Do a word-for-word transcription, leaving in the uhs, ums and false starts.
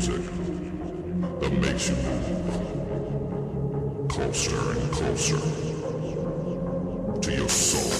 music that makes you move closer and closer to your soul.